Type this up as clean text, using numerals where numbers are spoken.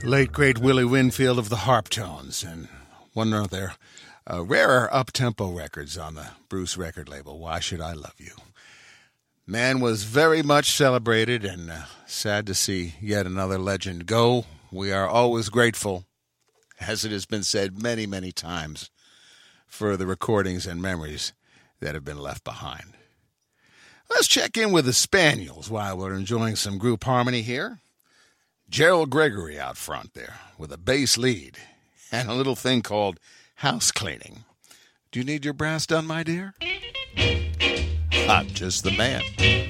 late great Willie Winfield of the Harp Tones, and one of their rarer up-tempo records on the Bruce record label, Why Should I Love You. Man was very much celebrated, and sad to see yet another legend go. We are always grateful, as it has been said many, many times, for the recordings and memories that have been left behind. Let's check in with the Spaniels while we're enjoying some group harmony here. Gerald Gregory out front there with a bass lead and a little thing called house cleaning. Do you need your brass done, my dear? I'm just the man.